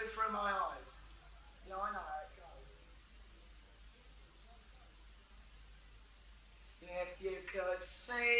go through my eyes. Yeah, I know how it goes. If you could see